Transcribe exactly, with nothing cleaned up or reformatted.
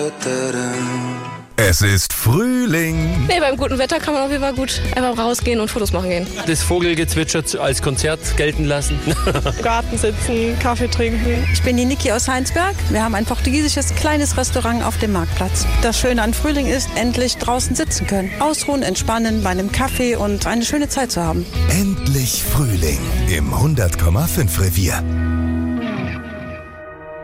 Es ist Frühling. Nee, beim guten Wetter kann man auf jeden Fall gut einfach rausgehen und Fotos machen gehen. Das Vogelgezwitscher als Konzert gelten lassen. Im Garten sitzen, Kaffee trinken. Ich bin die Niki aus Heinsberg. Wir haben ein portugiesisches kleines Restaurant auf dem Marktplatz. Das Schöne an Frühling ist, endlich draußen sitzen können. Ausruhen, entspannen, bei einem Kaffee und eine schöne Zeit zu haben. Endlich Frühling im hundert Komma fünf Revier.